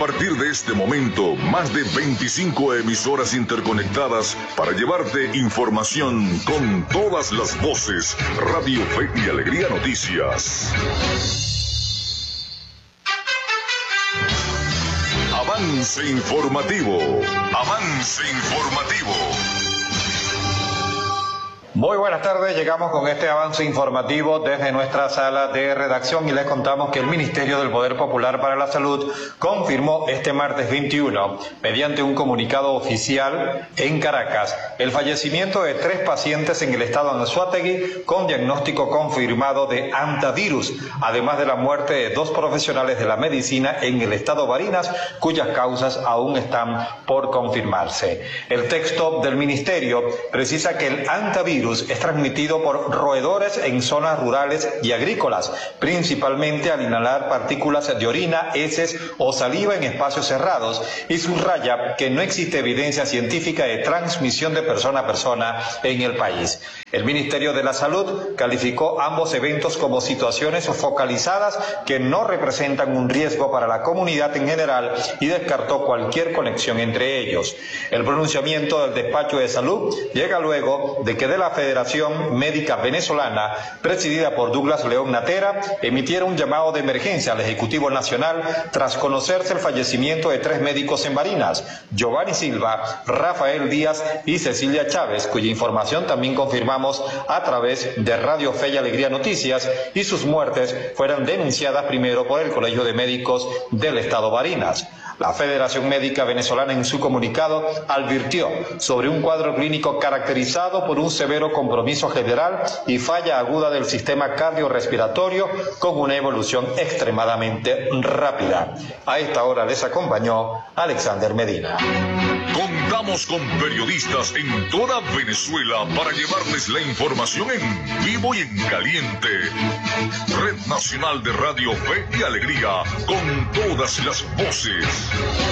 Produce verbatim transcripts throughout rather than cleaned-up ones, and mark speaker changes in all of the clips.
Speaker 1: partir de este momento, más de veinticinco emisoras interconectadas para llevarte información con todas las voces. Radio Fe y Alegría Noticias. Avance informativo. Avance informativo.
Speaker 2: Muy buenas tardes, llegamos con este avance informativo desde nuestra sala de redacción y les contamos que el Ministerio del Poder Popular para la Salud confirmó este martes veintiuno, mediante un comunicado oficial en Caracas, el fallecimiento de tres pacientes en el estado Anzoátegui con diagnóstico confirmado de hantavirus, además de la muerte de dos profesionales de la medicina en el estado Barinas, cuyas causas aún están por confirmarse. El texto del Ministerio precisa que el hantavirus es transmitido por roedores en zonas rurales y agrícolas, principalmente al inhalar partículas de orina, heces o saliva en espacios cerrados, y subraya que no existe evidencia científica de transmisión de persona a persona en el país. El Ministerio de la Salud calificó ambos eventos como situaciones focalizadas que no representan un riesgo para la comunidad en general y descartó cualquier conexión entre ellos. El pronunciamiento del Despacho de Salud llega luego de que de la Federación Médica Venezolana, presidida por Douglas León Natera, emitiera un llamado de emergencia al Ejecutivo Nacional tras conocerse el fallecimiento de tres médicos en Barinas, Giovanni Silva, Rafael Díaz y Cecilia Chávez, cuya información también confirmamos a través de Radio Fe y Alegría Noticias, y sus muertes fueron denunciadas primero por el Colegio de Médicos del Estado Barinas. La Federación Médica Venezolana en su comunicado advirtió sobre un cuadro clínico caracterizado por un severo compromiso general y falla aguda del sistema cardiorrespiratorio con una evolución extremadamente rápida. A esta hora les acompañó Alexander Medina.
Speaker 1: Contamos con periodistas en toda Venezuela para llevarles la información en vivo y en caliente. Red Nacional de Radio Fe y Alegría, con todas las voces.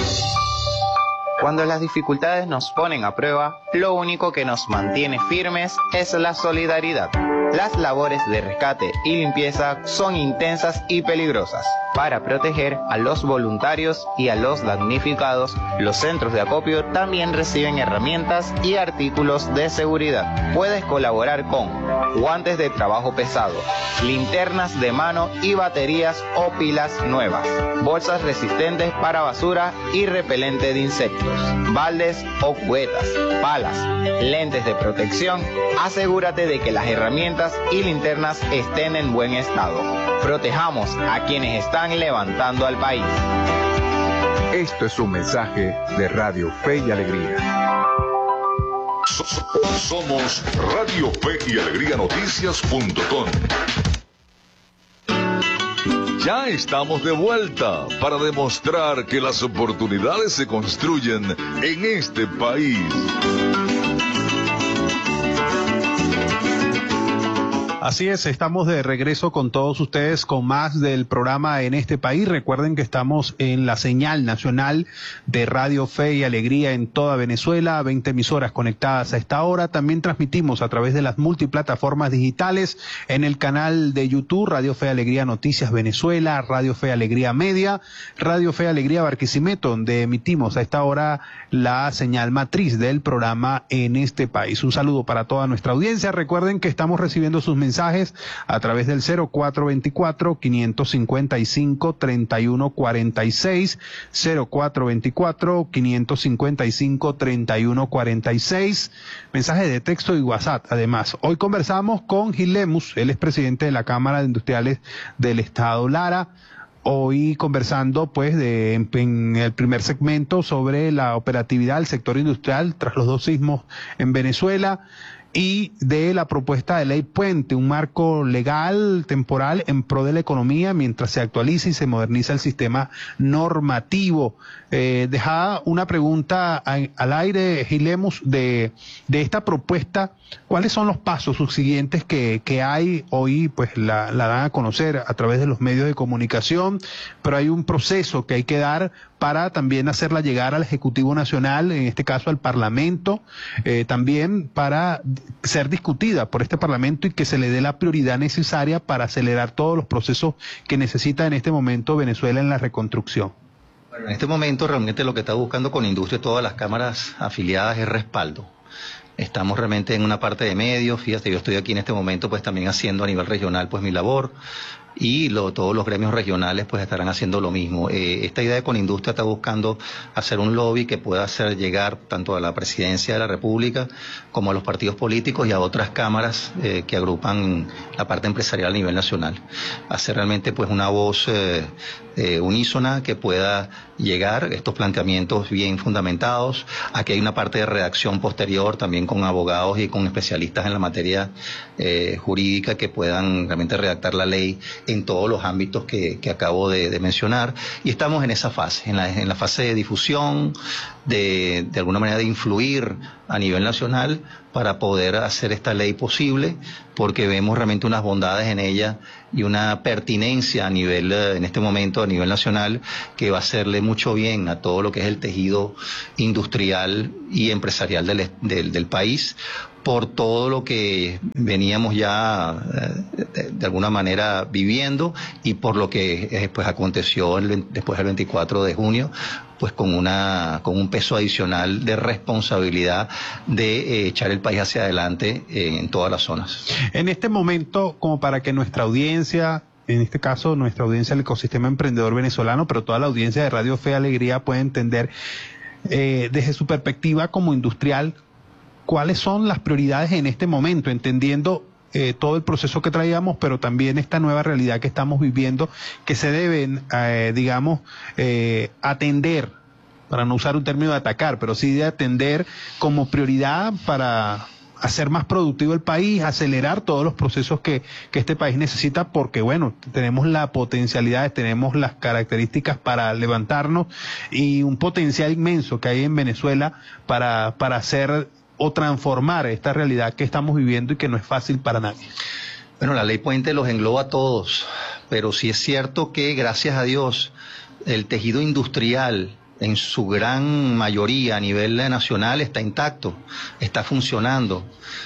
Speaker 3: Cuando las dificultades nos ponen a prueba, lo único que nos mantiene firmes es la solidaridad. Las labores de rescate y limpieza son intensas y peligrosas. Para proteger a los voluntarios y a los damnificados, los centros de acopio también reciben herramientas y artículos de seguridad. Puedes colaborar con guantes de trabajo pesado, linternas de mano y baterías o pilas nuevas, bolsas resistentes para basura y repelente de insectos, baldes o cubetas, palas, lentes de protección. Asegúrate de que las herramientas y linternas estén en buen estado. Protejamos a quienes están levantando al país.
Speaker 4: Esto es un mensaje de Radio Fe y Alegría.
Speaker 1: Somos Radio Fe y Alegría Noticias punto com. Ya estamos de vuelta para demostrar que las oportunidades se construyen en este país.
Speaker 5: Así es, estamos de regreso con todos ustedes con más del programa En este país. Recuerden que estamos en la señal nacional de Radio Fe y Alegría en toda Venezuela, veinte emisoras conectadas a esta hora. También transmitimos a través de las multiplataformas digitales en el canal de YouTube, Radio Fe y Alegría Noticias Venezuela, Radio Fe y Alegría Media, Radio Fe y Alegría Barquisimeto, donde emitimos a esta hora la señal matriz del programa En este país. Un saludo para toda nuestra audiencia. Recuerden que estamos recibiendo sus mensajes mensajes a través del cero cuatro veinticuatro, quinientos cincuenta y cinco, treinta y uno cuarenta y seis, cero cuatro veinticuatro, quinientos cincuenta y cinco, treinta y uno cuarenta y seis, mensaje de texto y WhatsApp. Además, hoy conversamos con Gil Lemus, él es presidente de la Cámara de Industriales del Estado Lara. Hoy conversando pues de, en, en el primer segmento sobre la operatividad del sector industrial tras los dos sismos en Venezuela, y de la propuesta de ley Puente, un marco legal temporal en pro de la economía mientras se actualiza y se moderniza el sistema normativo. Eh, dejaba una pregunta a, al aire, Gil Lemus, de, de esta propuesta. ¿Cuáles son los pasos subsiguientes que, que hay hoy? Pues la, la dan a conocer a través de los medios de comunicación, pero hay un proceso que hay que dar para también hacerla llegar al Ejecutivo Nacional, en este caso al Parlamento, eh, también para ser discutida por este Parlamento y que se le dé la prioridad necesaria para acelerar todos los procesos que necesita en este momento Venezuela en la reconstrucción.
Speaker 6: Bueno, en este momento realmente lo que está buscando con Industria y todas las cámaras afiliadas es respaldo. Estamos realmente en una parte de medio, fíjate, yo estoy aquí en este momento pues también haciendo a nivel regional pues mi labor, y lo, todos los gremios regionales pues estarán haciendo lo mismo. Eh, esta idea de Conindustria está buscando hacer un lobby que pueda hacer llegar tanto a la presidencia de la República como a los partidos políticos y a otras cámaras eh, que agrupan la parte empresarial a nivel nacional. Hacer realmente pues una voz eh, eh, unísona que pueda llegar estos planteamientos bien fundamentados. Aquí hay una parte de redacción posterior también con abogados y con especialistas en la materia eh, jurídica que puedan realmente redactar la ley en todos los ámbitos que, que acabo de, de mencionar, y estamos en esa fase, en la, en la fase de difusión, de, de alguna manera de influir a nivel nacional para poder hacer esta ley posible, porque vemos realmente unas bondades en ella y una pertinencia a nivel, en este momento a nivel nacional, que va a hacerle mucho bien a todo lo que es el tejido industrial y empresarial del, del, del país, por todo lo que veníamos ya eh, de, de alguna manera viviendo y por lo que eh, pues aconteció el, después del veinticuatro de junio, pues con una con un peso adicional de responsabilidad de eh, echar el país hacia adelante eh, en todas las zonas.
Speaker 5: En este momento, como para que nuestra audiencia, en este caso nuestra audiencia del ecosistema emprendedor venezolano, pero toda la audiencia de Radio Fe y Alegría pueda entender eh, desde su perspectiva como industrial, ¿cuáles son las prioridades en este momento? Entendiendo eh, todo el proceso que traíamos, pero también esta nueva realidad que estamos viviendo, que se deben, eh, digamos, eh, atender, para no usar un término de atacar, pero sí de atender como prioridad para hacer más productivo el país, acelerar todos los procesos que, que este país necesita, porque bueno, tenemos la potencialidad, tenemos las características para levantarnos y un potencial inmenso que hay en Venezuela para, para hacer o transformar esta realidad que estamos viviendo y que no es fácil para nadie.
Speaker 6: Bueno, la ley Puente los engloba a todos, pero sí es cierto que, gracias a Dios, el tejido industrial en su gran mayoría a nivel nacional está intacto, está funcionando.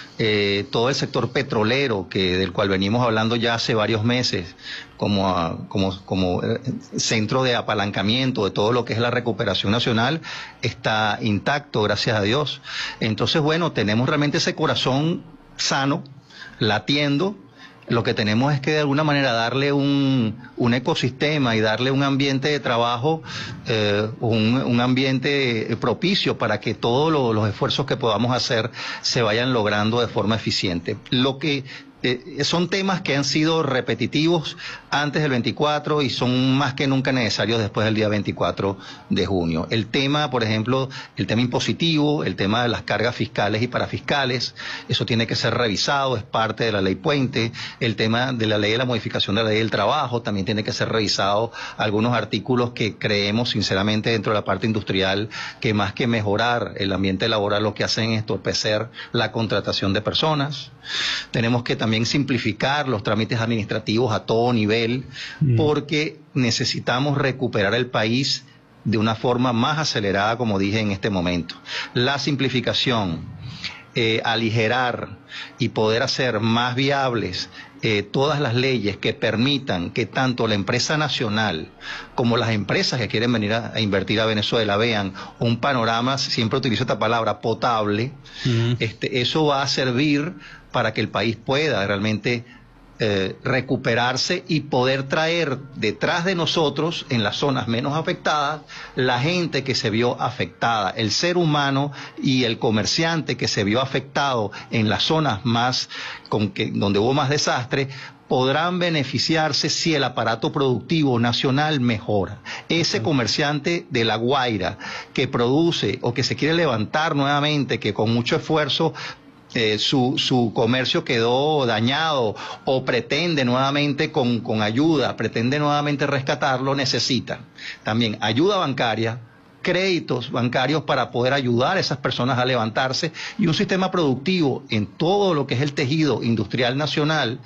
Speaker 6: Eh, todo el sector petrolero, que del cual venimos hablando ya hace varios meses, como, como, como centro de apalancamiento de todo lo que es la recuperación nacional, está intacto, gracias a Dios. Entonces, bueno, tenemos realmente ese corazón sano, latiendo. Lo que tenemos es que de alguna manera darle un, un ecosistema y darle un ambiente de trabajo, eh, un, un ambiente propicio para que todos lo, los esfuerzos que podamos hacer se vayan logrando de forma eficiente. Lo que Eh, son temas que han sido repetitivos antes del veinticuatro y son más que nunca necesarios después del día veinticuatro de junio. El tema, por ejemplo, el tema impositivo, el tema de las cargas fiscales y parafiscales, eso tiene que ser revisado, es parte de la ley Puente. El tema de la ley de la modificación de la ley del trabajo también tiene que ser revisado. Algunos artículos que creemos sinceramente dentro de la parte industrial que más que mejorar el ambiente laboral lo que hacen es entorpecer la contratación de personas. Tenemos que también simplificar los trámites administrativos a todo nivel, mm. porque necesitamos recuperar el país de una forma más acelerada, como dije en este momento. La simplificación, eh, aligerar y poder hacer más viables eh, todas las leyes que permitan que tanto la empresa nacional como las empresas que quieren venir a, a invertir a Venezuela vean un panorama, siempre utilizo esta palabra, potable. Mm. Este, eso va a servir para que el país pueda realmente eh, recuperarse y poder traer detrás de nosotros, en las zonas menos afectadas, la gente que se vio afectada, el ser humano y el comerciante que se vio afectado en las zonas más con que, donde hubo más desastre, podrán beneficiarse si el aparato productivo nacional mejora. Ese comerciante de La Guaira que produce o que se quiere levantar nuevamente, que con mucho esfuerzo Eh, su, su comercio quedó dañado o pretende nuevamente con, con ayuda, pretende nuevamente rescatarlo, necesita también ayuda bancaria, créditos bancarios para poder ayudar a esas personas a levantarse y un sistema productivo en todo lo que es el tejido industrial nacional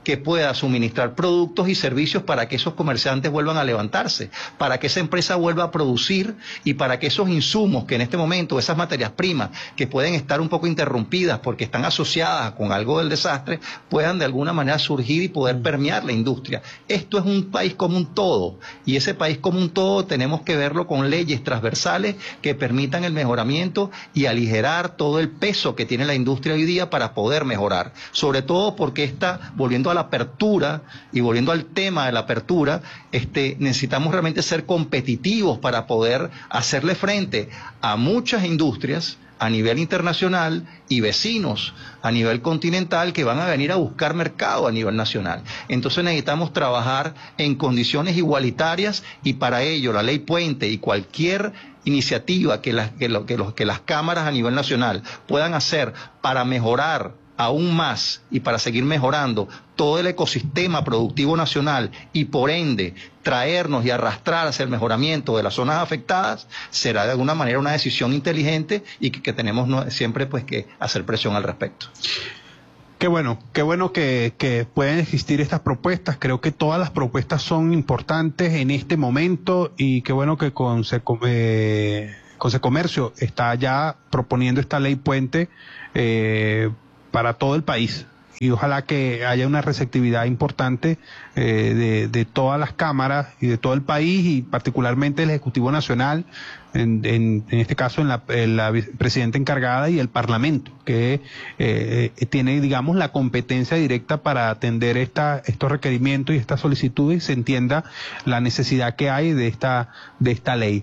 Speaker 6: que pueda suministrar productos y servicios para que esos comerciantes vuelvan a levantarse, para que esa empresa vuelva a producir y para que esos insumos que en este momento, esas materias primas que pueden estar un poco interrumpidas porque están asociadas con algo del desastre, puedan de alguna manera surgir y poder permear la industria. Esto es un país como un todo, y ese país como un todo tenemos que verlo con leyes transversales que permitan el mejoramiento y aligerar todo el peso que tiene la industria hoy día para poder mejorar, sobre todo porque está volviendo a la apertura y volviendo al tema de la apertura, este, necesitamos realmente ser competitivos para poder hacerle frente a muchas industrias a nivel internacional y vecinos a nivel continental que van a venir a buscar mercado a nivel nacional. Entonces necesitamos trabajar en condiciones igualitarias, y para ello la ley Puente y cualquier iniciativa que las, que, lo, que, los, que las cámaras a nivel nacional puedan hacer para mejorar aún más y para seguir mejorando todo el ecosistema productivo nacional y por ende traernos y arrastrar hacia el mejoramiento de las zonas afectadas, será de alguna manera una decisión inteligente y que, que tenemos no, siempre pues que hacer presión al respecto.
Speaker 5: Qué bueno, qué bueno que, que pueden existir estas propuestas. Creo que todas las propuestas son importantes en este momento, y qué bueno que con eh, Consecomercio está ya proponiendo esta ley Puente eh, para todo el país, y ojalá que haya una receptividad importante eh, de, de todas las cámaras y de todo el país, y particularmente el Ejecutivo Nacional, en, en, en este caso en la, en la presidenta encargada, y el Parlamento, que eh, tiene, digamos, la competencia directa para atender esta, estos requerimientos y estas solicitudes, y se entienda la necesidad que hay de esta, de esta ley.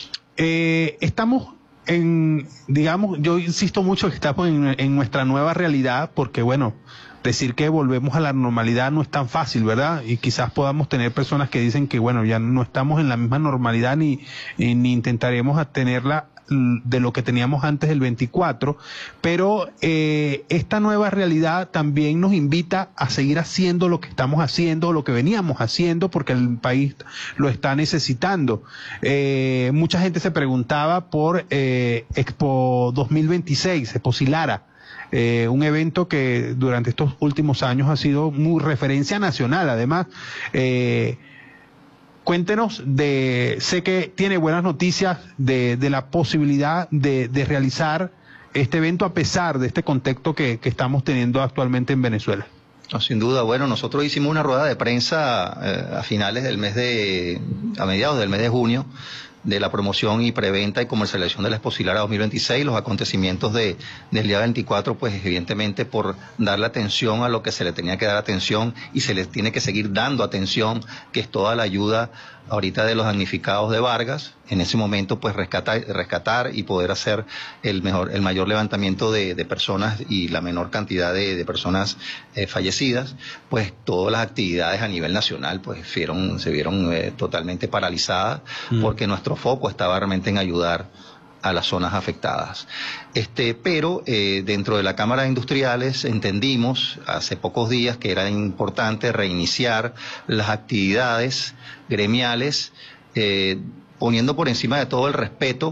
Speaker 5: Eh, estamos En, digamos, yo insisto mucho que estamos en, en nuestra nueva realidad, porque bueno, decir que volvemos a la normalidad no es tan fácil, ¿verdad? Y quizás podamos tener personas que dicen que bueno, ya no estamos en la misma normalidad, ni, ni intentaremos tenerla de lo que teníamos antes del veinticuatro, pero eh, esta nueva realidad también nos invita a seguir haciendo lo que estamos haciendo, lo que veníamos haciendo, porque el país lo está necesitando. Eh, mucha gente se preguntaba por eh, Expo dos mil veintiséis, Expo Silara, eh, un evento que durante estos últimos años ha sido muy referencia nacional, además. eh, Cuéntenos de, sé que tiene buenas noticias de, de la posibilidad de, de realizar este evento a pesar de este contexto que, que estamos teniendo actualmente en Venezuela.
Speaker 6: No, sin duda. Bueno, nosotros hicimos una rueda de prensa eh, a finales del mes de, a mediados del mes de junio, de la promoción y preventa y comercialización de la Expo Silara dos mil veintiséis, los acontecimientos de, del día veinticuatro, pues evidentemente por darle atención a lo que se le tenía que dar atención y se les tiene que seguir dando atención, que es toda la ayuda ahorita de los damnificados de Vargas, en ese momento pues rescatar, rescatar y poder hacer el mejor, el mayor levantamiento de, de personas y la menor cantidad de, de personas eh, fallecidas, pues todas las actividades a nivel nacional pues vieron, se vieron eh, totalmente paralizadas, mm. porque nuestro foco estaba realmente en ayudar a las zonas afectadas. Este, pero eh, dentro de la Cámara de Industriales entendimos hace pocos días que era importante reiniciar las actividades gremiales, eh, poniendo por encima de todo el respeto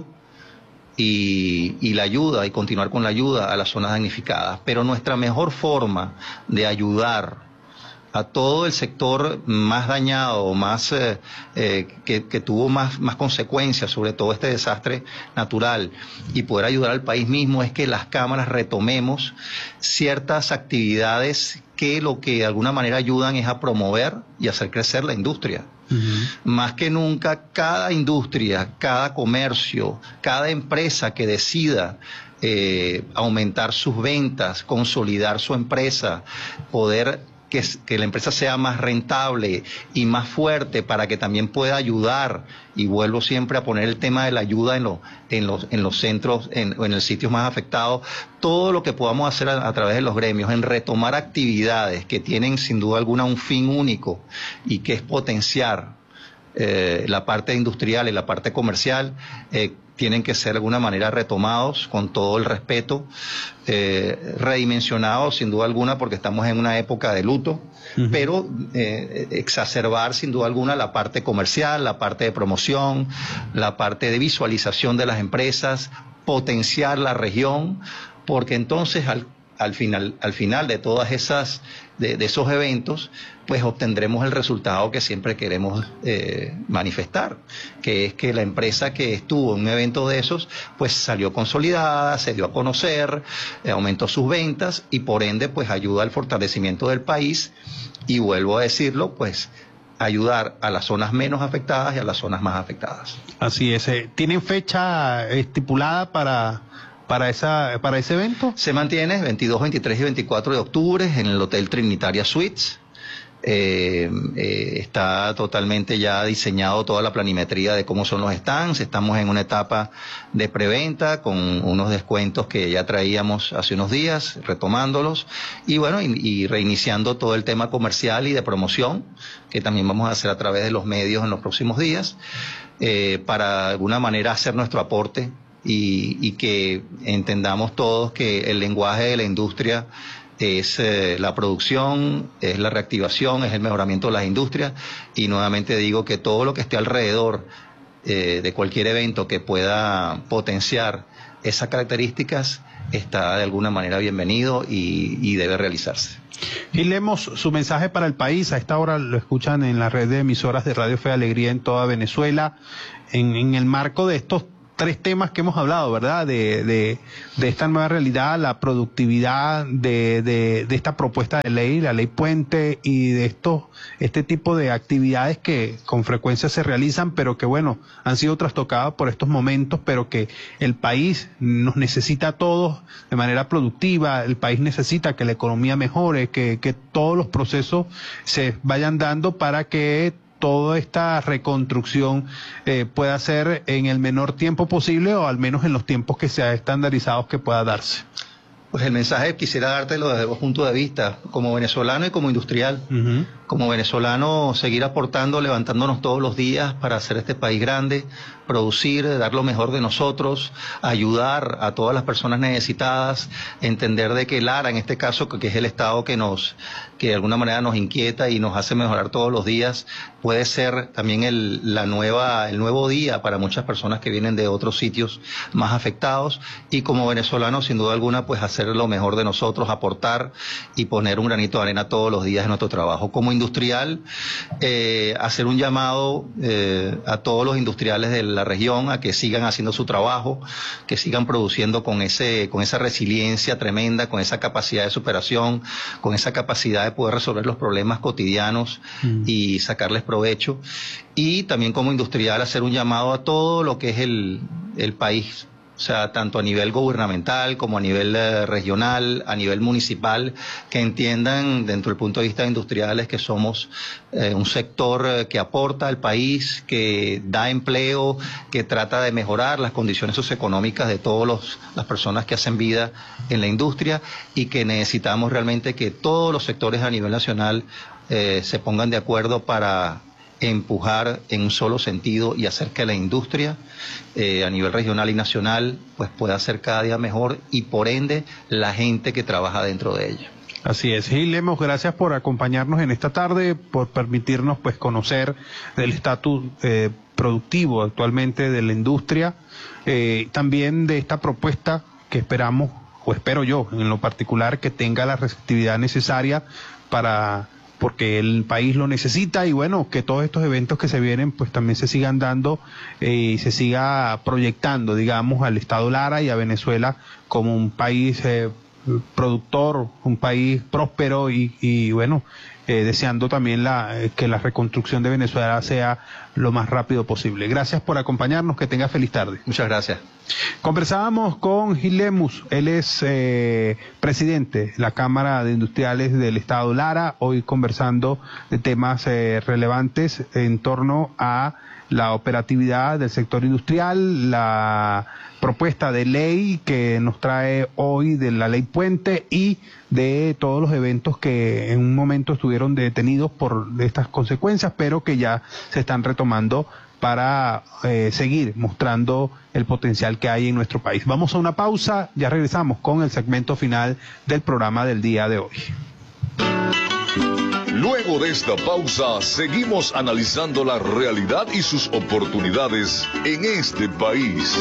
Speaker 6: y, y la ayuda, y continuar con la ayuda a las zonas damnificadas. Pero nuestra mejor forma de ayudar a todo el sector más dañado, más eh, eh, que, que tuvo más, más consecuencias sobre todo este desastre natural, y poder ayudar al país mismo, es que las cámaras retomemos ciertas actividades que lo que de alguna manera ayudan es a promover y hacer crecer la industria. Uh-huh. Más que nunca, cada industria, cada comercio, cada empresa que decida eh, aumentar sus ventas, consolidar su empresa, poder Que, que la empresa sea más rentable y más fuerte para que también pueda ayudar, y vuelvo siempre a poner el tema de la ayuda en, lo, en, los, en los centros, en, en los sitios más afectados, todo lo que podamos hacer a, a través de los gremios, en retomar actividades que tienen sin duda alguna un fin único, y que es potenciar eh, la parte industrial y la parte comercial, eh, tienen que ser de alguna manera retomados con todo el respeto, eh, redimensionados sin duda alguna, porque estamos en una época de luto, uh-huh. pero eh, exacerbar sin duda alguna la parte comercial, la parte de promoción, la parte de visualización de las empresas, potenciar la región, porque entonces al, al, final, al final de todas esas de, de esos eventos, pues obtendremos el resultado que siempre queremos eh, manifestar, que es que la empresa que estuvo en un evento de esos, pues salió consolidada, se dio a conocer, eh, aumentó sus ventas y por ende pues ayuda al fortalecimiento del país y vuelvo a decirlo, pues ayudar a las zonas menos afectadas y a las zonas más afectadas.
Speaker 5: Así es. ¿Tienen fecha estipulada para, para, esa, para ese evento?
Speaker 6: Se mantiene veintidós, veintitrés y veinticuatro de octubre en el Hotel Trinitaria Suites. Eh, eh, está totalmente ya diseñado toda la planimetría de cómo son los stands. Estamos en una etapa de preventa con unos descuentos que ya traíamos hace unos días, retomándolos y bueno, y, y reiniciando todo el tema comercial y de promoción que también vamos a hacer a través de los medios en los próximos días, eh, para de alguna manera hacer nuestro aporte y, y que entendamos todos que el lenguaje de la industria es eh, la producción, es la reactivación, es el mejoramiento de las industrias y nuevamente digo que todo lo que esté alrededor eh, de cualquier evento que pueda potenciar esas características está de alguna manera bienvenido y, y debe realizarse.
Speaker 5: Y leemos su mensaje para el país. A esta hora lo escuchan en la red de emisoras de Radio Fe y Alegría en toda Venezuela, en, en el marco de estos tres temas que hemos hablado, ¿verdad? De, de, de esta nueva realidad, la productividad de, de, de esta propuesta de ley, la ley puente y de estos, este tipo de actividades que con frecuencia se realizan, pero que bueno, han sido trastocadas por estos momentos, pero que el país nos necesita a todos de manera productiva, el país necesita que la economía mejore, que, que todos los procesos se vayan dando para que toda esta reconstrucción eh, pueda ser en el menor tiempo posible o al menos en los tiempos que sea estandarizados que pueda darse.
Speaker 6: Pues el mensaje quisiera dártelo desde dos puntos de vista, como venezolano y como industrial. Uh-huh. Como venezolano, seguir aportando, levantándonos todos los días para hacer este país grande, producir, dar lo mejor de nosotros, ayudar a todas las personas necesitadas, entender de que Lara, en este caso, que es el Estado que nos, que de alguna manera nos inquieta y nos hace mejorar todos los días, puede ser también el, la nueva, el nuevo día para muchas personas que vienen de otros sitios más afectados y como venezolanos, sin duda alguna, pues hacer lo mejor de nosotros, aportar y poner un granito de arena todos los días en nuestro trabajo. Como industrial, eh, hacer un llamado eh, a todos los industriales de la región a que sigan haciendo su trabajo, que sigan produciendo con ese, con esa resiliencia tremenda, con esa capacidad de superación, con esa capacidad de poder resolver los problemas cotidianos mm. y sacarles provecho. Y también como industrial hacer un llamado a todo lo que es el, el país. O sea, tanto a nivel gubernamental como a nivel eh, regional, a nivel municipal, que entiendan dentro del punto de vista de industriales que somos eh, un sector eh, que aporta al país, que da empleo, que trata de mejorar las condiciones socioeconómicas de todas las personas que hacen vida en la industria y que necesitamos realmente que todos los sectores a nivel nacional eh, se pongan de acuerdo para empujar en un solo sentido y hacer que la industria eh, a nivel regional y nacional pues pueda ser cada día mejor y por ende la gente que trabaja dentro de ella.
Speaker 5: Así es, Gil Lemos, gracias por acompañarnos en esta tarde, por permitirnos pues conocer del estatus eh, productivo actualmente de la industria, eh, también de esta propuesta que esperamos, o espero yo en lo particular, que tenga la receptividad necesaria para porque el país lo necesita y bueno, que todos estos eventos que se vienen pues también se sigan dando eh, y se siga proyectando, digamos, al Estado Lara y a Venezuela como un país eh, productor, un país próspero y, y bueno, eh, deseando también la, eh, que la reconstrucción de Venezuela sea lo más rápido posible. Gracias por acompañarnos, que tenga feliz tarde.
Speaker 6: Muchas gracias.
Speaker 5: Conversábamos con Gil Lemos, él es eh, presidente de la Cámara de Industriales del Estado Lara, hoy conversando de temas eh, relevantes en torno a la operatividad del sector industrial, la propuesta de ley que nos trae hoy de la ley puente y de todos los eventos que en un momento estuvieron detenidos por estas consecuencias, pero que ya se están retomando para eh, seguir mostrando el potencial que hay en nuestro país. Vamos a una pausa, ya regresamos con el segmento final del programa del día de hoy.
Speaker 1: Luego de esta pausa, seguimos analizando la realidad y sus oportunidades en este país.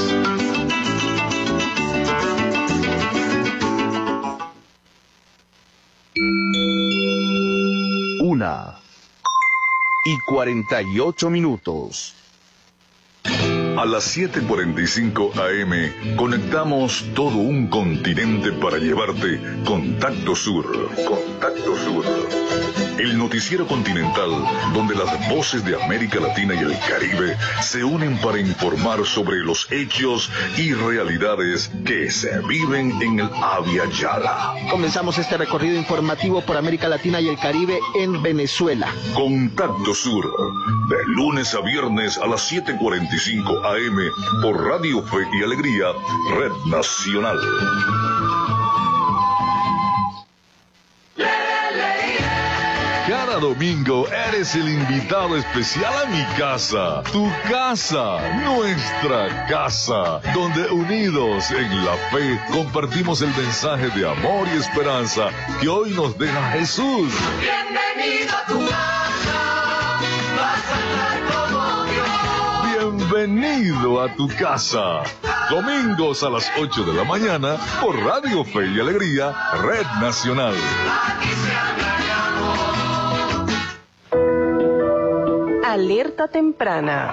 Speaker 1: cuarenta y ocho minutos. A las siete cuarenta y cinco A M conectamos todo un continente para llevarte Contacto Sur. Contacto Sur. El noticiero continental donde las voces de América Latina y el Caribe se unen para informar sobre los hechos y realidades que se viven en el Abya Yala.
Speaker 7: Comenzamos este recorrido informativo por América Latina y el Caribe en Venezuela.
Speaker 1: Contacto Sur, de lunes a viernes a las siete cuarenta y cinco A M por Radio Fe y Alegría, Red Nacional. Cada domingo eres el invitado especial a mi casa, tu casa, nuestra casa, donde unidos en la fe compartimos el mensaje de amor y esperanza que hoy nos deja Jesús.
Speaker 8: Bienvenido a tu casa, vas a estar como Dios.
Speaker 1: Bienvenido a tu casa. Domingos a las ocho de la mañana por Radio Fe y Alegría, Red Nacional.
Speaker 8: Aquí se habla de amor.
Speaker 9: Alerta temprana.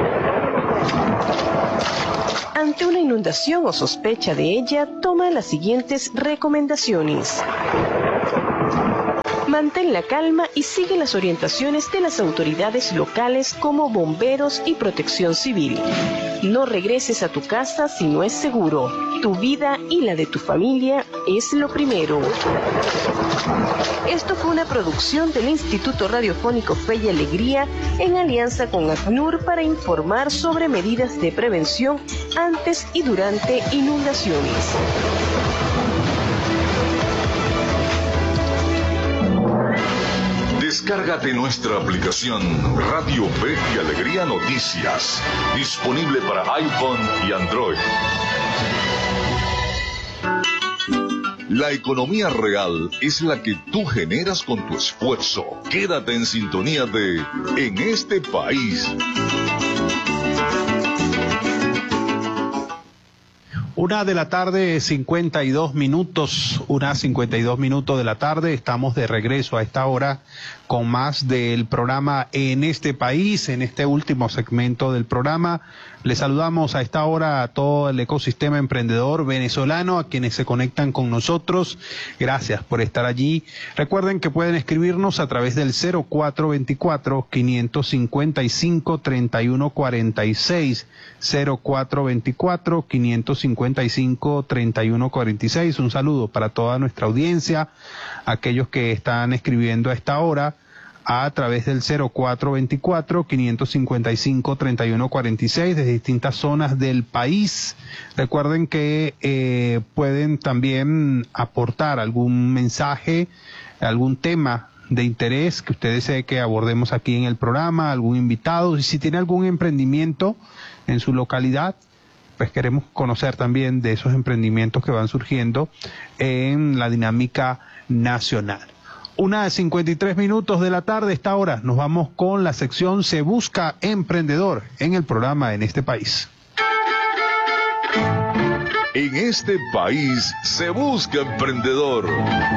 Speaker 9: Ante una inundación o sospecha de ella, toma las siguientes recomendaciones. Mantén la calma y sigue las orientaciones de las autoridades locales como bomberos y protección civil. No regreses a tu casa si no es seguro. Tu vida y la de tu familia es lo primero. Esto fue una producción del Instituto Radiofónico Fe y Alegría en alianza con ACNUR para informar sobre medidas de prevención antes y durante inundaciones.
Speaker 1: Descárgate nuestra aplicación Radio Fe y Alegría Noticias, disponible para iPhone y Android. La economía real es la que tú generas con tu esfuerzo. Quédate en sintonía de En este país.
Speaker 5: Una de la tarde, cincuenta y dos minutos, una cincuenta y dos minutos de la tarde, estamos de regreso a esta hora con más del programa En este país, en este último segmento del programa. Les saludamos a esta hora a todo el ecosistema emprendedor venezolano, a quienes se conectan con nosotros. Gracias por estar allí. Recuerden que pueden escribirnos a través del cero cuatro veinticuatro, quinientos cincuenta y cinco, treinta y uno cuarenta y seis, cero cuatro veinticuatro, quinientos cincuenta y cinco, treinta y uno cuarenta y seis. Un saludo para toda nuestra audiencia, aquellos que están escribiendo a esta hora a través del cero cuatro veinticuatro, quinientos cincuenta y cinco, treinta y uno cuarenta y seis de distintas zonas del país. Recuerden que eh, pueden también aportar algún mensaje, algún tema de interés que usted desee que abordemos aquí en el programa, algún invitado, y si tiene algún emprendimiento en su localidad, pues queremos conocer también de esos emprendimientos que van surgiendo en la dinámica nacional. Una de cincuenta y tres minutos de la tarde, esta hora nos vamos con la sección Se Busca Emprendedor en el programa En este país.
Speaker 1: En este país se busca emprendedor.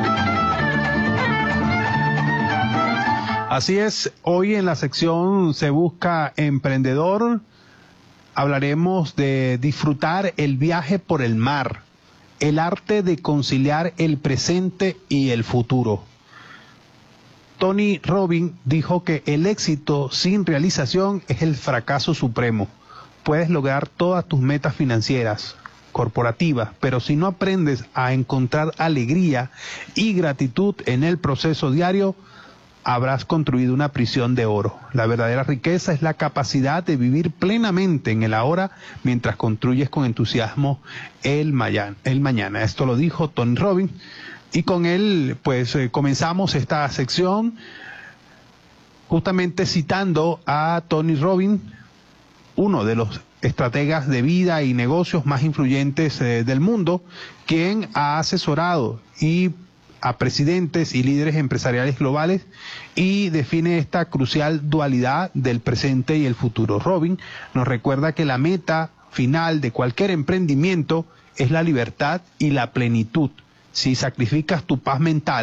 Speaker 5: Así es, hoy en la sección Se Busca Emprendedor hablaremos de disfrutar el viaje por el mar, el arte de conciliar el presente y el futuro. Tony Robbins dijo que el éxito sin realización es el fracaso supremo. Puedes lograr todas tus metas financieras, corporativas, pero si no aprendes a encontrar alegría y gratitud en el proceso diario, habrás construido una prisión de oro. La verdadera riqueza es la capacidad de vivir plenamente en el ahora mientras construyes con entusiasmo el mañana. El mañana. Esto lo dijo Tony Robbins. Y con él, pues, eh, comenzamos esta sección justamente citando a Tony Robbins, uno de los estrategas de vida y negocios más influyentes eh, del mundo, quien ha asesorado y a presidentes y líderes empresariales globales y define esta crucial dualidad del presente y el futuro. Robbins nos recuerda que la meta final de cualquier emprendimiento es la libertad y la plenitud. Si sacrificas tu paz mental,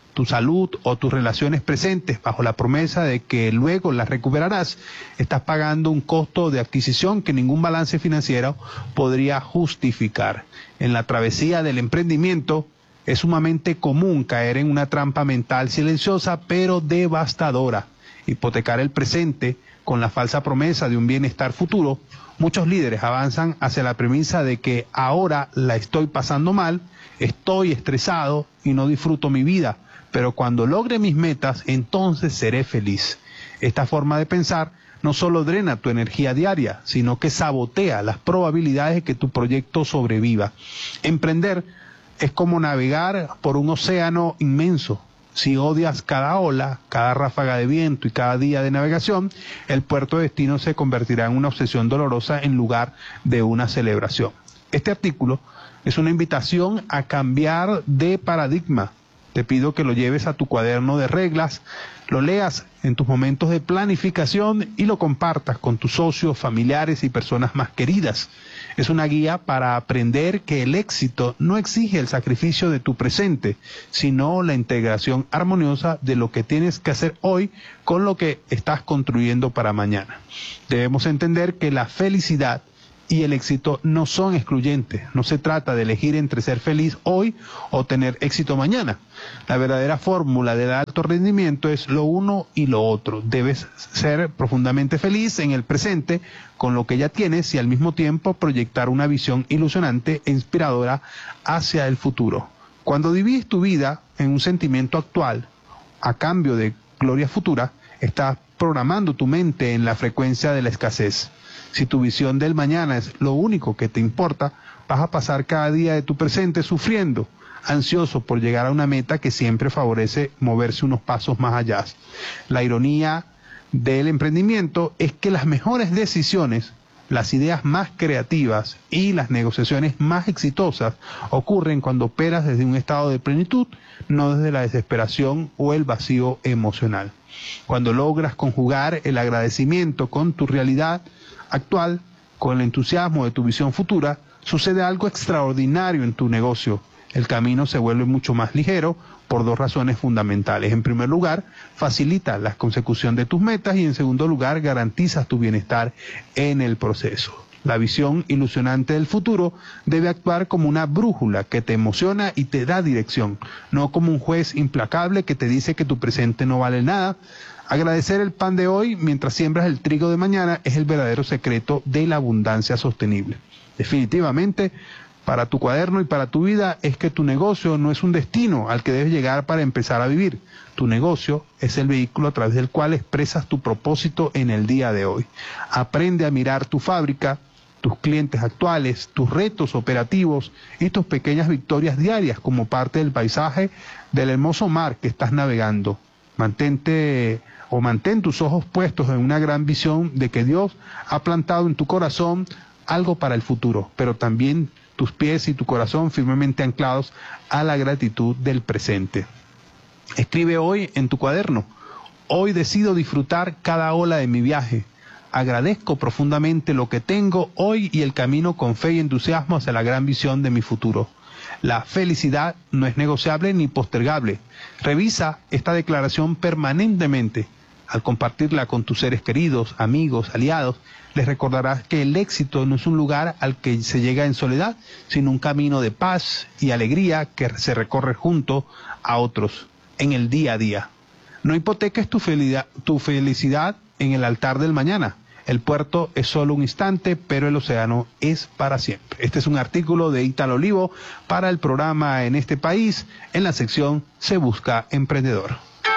Speaker 5: tu salud o tus relaciones presentes bajo la promesa de que luego las recuperarás, estás pagando un costo de adquisición que ningún balance financiero podría justificar. En la travesía del emprendimiento es sumamente común caer en una trampa mental silenciosa pero devastadora. Hipotecar el presente con la falsa promesa de un bienestar futuro. Muchos líderes avanzan hacia la premisa de que ahora la estoy pasando mal, estoy estresado y no disfruto mi vida, pero cuando logre mis metas, entonces seré feliz. Esta forma de pensar no solo drena tu energía diaria, sino que sabotea las probabilidades de que tu proyecto sobreviva. Emprender es como navegar por un océano inmenso. Si odias cada ola, cada ráfaga de viento y cada día de navegación, el puerto de destino se convertirá en una obsesión dolorosa en lugar de una celebración. Este artículo es una invitación a cambiar de paradigma. Te pido que lo lleves a tu cuaderno de reglas, lo leas en tus momentos de planificación y lo compartas con tus socios, familiares y personas más queridas. Es una guía para aprender que el éxito no exige el sacrificio de tu presente, sino la integración armoniosa de lo que tienes que hacer hoy con lo que estás construyendo para mañana. Debemos entender que la felicidad y el éxito no son excluyentes. No se trata de elegir entre ser feliz hoy o tener éxito mañana. La verdadera fórmula del alto rendimiento es lo uno y lo otro. Debes ser profundamente feliz en el presente con lo que ya tienes y al mismo tiempo proyectar una visión ilusionante e inspiradora hacia el futuro. Cuando divides tu vida en un sentimiento actual a cambio de gloria futura, estás programando tu mente en la frecuencia de la escasez. Si tu visión del mañana es lo único que te importa, vas a pasar cada día de tu presente sufriendo, ansioso por llegar a una meta que siempre favorece moverse unos pasos más allá. La ironía del emprendimiento es que las mejores decisiones, las ideas más creativas y las negociaciones más exitosas ocurren cuando operas desde un estado de plenitud, no desde la desesperación o el vacío emocional. Cuando logras conjugar el agradecimiento con tu realidad actual, con el entusiasmo de tu visión futura, sucede algo extraordinario en tu negocio. El camino se vuelve mucho más ligero por dos razones fundamentales. En primer lugar, facilita la consecución de tus metas y en segundo lugar, garantizas tu bienestar en el proceso. La visión ilusionante del futuro debe actuar como una brújula que te emociona y te da dirección, no como un juez implacable que te dice que tu presente no vale nada. Agradecer el pan de hoy mientras siembras el trigo de mañana es el verdadero secreto de la abundancia sostenible. Definitivamente, para tu cuaderno y para tu vida es que tu negocio no es un destino al que debes llegar para empezar a vivir. Tu negocio es el vehículo a través del cual expresas tu propósito en el día de hoy. Aprende a mirar tu fábrica, tus clientes actuales, tus retos operativos y tus pequeñas victorias diarias como parte del paisaje del hermoso mar que estás navegando. Mantente o mantén tus ojos puestos en una gran visión de que Dios ha plantado en tu corazón algo para el futuro, pero también tus pies y tu corazón firmemente anclados a la gratitud del presente. Escribe hoy en tu cuaderno: hoy decido disfrutar cada ola de mi viaje. Agradezco profundamente lo que tengo hoy y el camino con fe y entusiasmo hacia la gran visión de mi futuro. La felicidad no es negociable ni postergable. Revisa esta declaración permanentemente. Al compartirla con tus seres queridos, amigos, aliados, les recordarás que el éxito no es un lugar al que se llega en soledad, sino un camino de paz y alegría que se recorre junto a otros en el día a día. No hipoteques tu felicidad, tu felicidad en el altar del mañana. El puerto es solo un instante, pero el océano es para siempre. Este es un artículo de Ítalo Olivo para el programa En este país, en la sección Se Busca Emprendedor.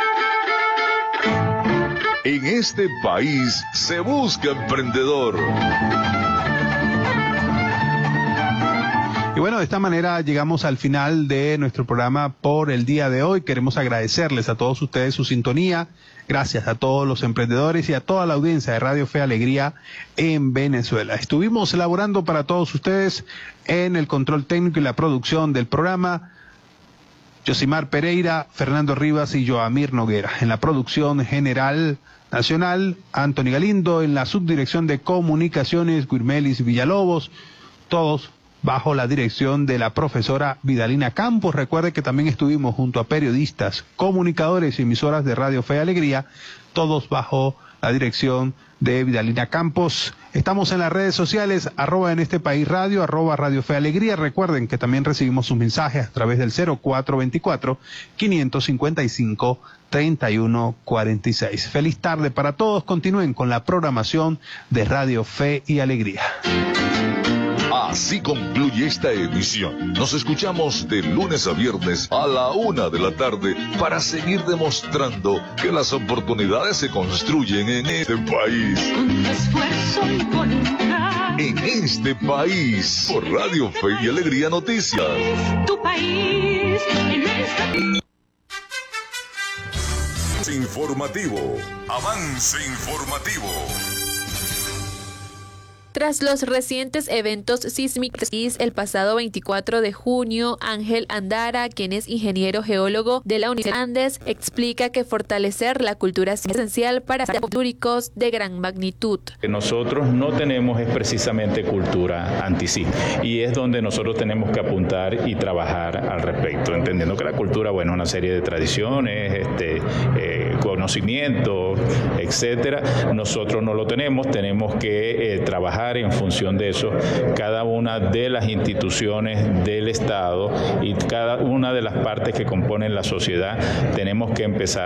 Speaker 1: En este país se busca emprendedor.
Speaker 5: Y bueno, de esta manera llegamos al final de nuestro programa por el día de hoy. Queremos agradecerles a todos ustedes su sintonía. Gracias a todos los emprendedores y a toda la audiencia de Radio Fe y Alegría en Venezuela. Estuvimos elaborando para todos ustedes en el control técnico y la producción del programa Yosimar Pereira, Fernando Rivas y Joamir Noguera. En la producción general nacional, Anthony Galindo. En la subdirección de comunicaciones, Guirmelis Villalobos. Todos bajo la dirección de la profesora Vidalina Campos. Recuerde que también estuvimos junto a periodistas, comunicadores y emisoras de Radio Fe y Alegría, todos bajo la dirección de Vidalina Campos. Estamos en las redes sociales, arroba en este país radio, arroba Radio Fe Alegría. Recuerden que también recibimos sus mensajes a través del cero cuatro veinticuatro, quinientos cincuenta y cinco, treinta y uno cuarenta y seis. Feliz tarde para todos. Continúen con la programación de Radio Fe y Alegría.
Speaker 1: Así concluye esta emisión. Nos escuchamos de lunes a viernes a la una de la tarde para seguir demostrando que las oportunidades se construyen en este país.
Speaker 8: Con esfuerzo y voluntad.
Speaker 1: En este país, por Radio Fe y Alegría Noticias.
Speaker 8: Tu país, en esta...
Speaker 1: Informativo. Avance informativo.
Speaker 10: Tras los recientes eventos sísmicos, el pasado veinticuatro de junio, Ángel Andara, quien es ingeniero geólogo de la Universidad Andes, explica que fortalecer la cultura es esencial para históricos de gran magnitud.
Speaker 11: Que nosotros no tenemos es precisamente cultura antisísmica, y es donde nosotros tenemos que apuntar y trabajar al respecto, entendiendo que la cultura, bueno, es una serie de tradiciones, este, eh, conocimientos, etcétera. Nosotros no lo tenemos, tenemos que eh, trabajar en función de eso, cada una de las instituciones del Estado y cada una de las partes que componen la sociedad, tenemos que empezar